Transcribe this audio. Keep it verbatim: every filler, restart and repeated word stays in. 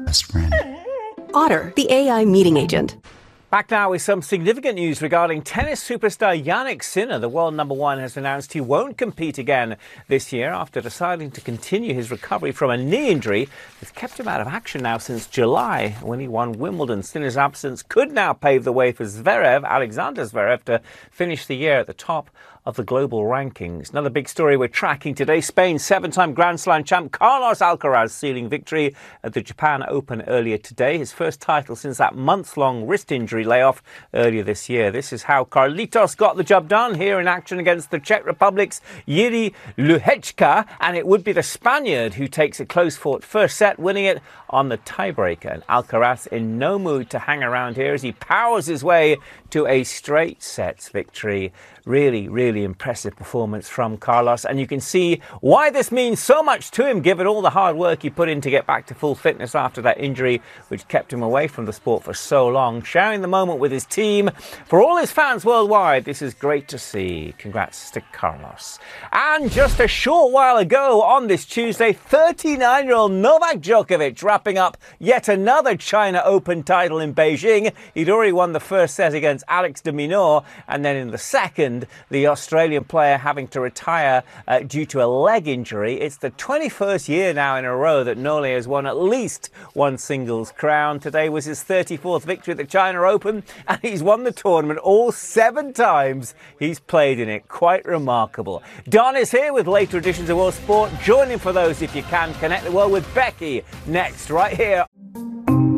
best friend. Otter, the A I meeting agent. Back now with some significant news regarding tennis superstar Jannik Sinner. The world number one has announced he won't compete again this year after deciding to continue his recovery from a knee injury that's kept him out of action now since July when he won Wimbledon. Sinner's absence could now pave the way for Zverev, Alexander Zverev, to finish the year at the top of the global rankings. Another big story we're tracking today. Spain's seven-time Grand Slam champ Carlos Alcaraz sealing victory at the Japan Open earlier today. His first title since that months-long wrist injury layoff earlier this year. This is how Carlitos got the job done here in action against the Czech Republic's Jiří Lehečka, and it would be the Spaniard who takes a close-fought first set, winning it on the tiebreaker. And Alcaraz in no mood to hang around here as he powers his way to a straight sets victory. Really, really impressive performance from Carlos, and you can see why this means so much to him given all the hard work he put in to get back to full fitness after that injury which kept him away from the sport for so long. Sharing the moment with his team. For all his fans worldwide, this is great to see. Congrats to Carlos. And just a short while ago on this Tuesday, thirty-nine-year-old Novak Djokovic wrapping up yet another China Open title in Beijing. He'd already won the first set against Alex de Minaur, and then in the second, the Australian player having to retire uh, due to a leg injury. It's the twenty-first year now in a row that Nole has won at least one singles crown. Today was his thirty-fourth victory at the China Open, and he's won the tournament all seven times he's played in it. Quite remarkable. Don is here with later editions of World Sport. Join him for those if you can. Connect the World with Becky next, right here